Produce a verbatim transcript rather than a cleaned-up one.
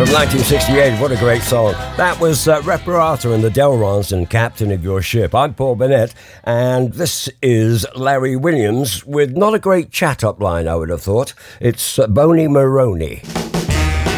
nineteen sixty-eight, what a great song. That was uh, Reparata and the Delrons and Captain of Your Ship. I'm Paul Burnett, and this is Larry Williams with not a great chat-up line, I would have thought. It's uh, Boney Maroney.